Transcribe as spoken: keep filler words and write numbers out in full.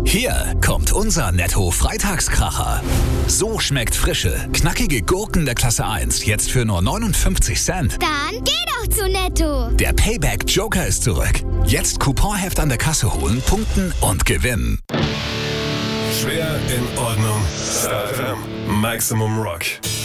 Hier kommt unser Netto-Freitagskracher. So schmeckt frische, knackige Gurken der Klasse eins jetzt für nur neunundfünfzig Cent. Dann geh doch zu Netto. Der Payback-Joker ist zurück. Jetzt Couponheft an der Kasse holen, punkten und gewinnen. Schwer in Ordnung. Star F M. Maximum Rock.